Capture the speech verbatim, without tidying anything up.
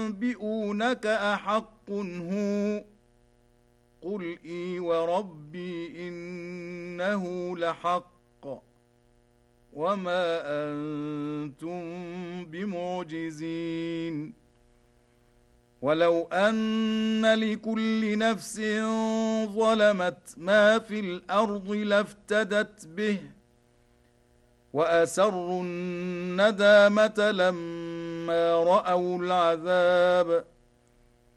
ينبئونك أحق هو قل إي وربي إنه لحق وما أنتم بمعجزين ولو أن لكل نفس ظلمت ما في الأرض لافتدت به وأسروا الندامة لما رأوا العذاب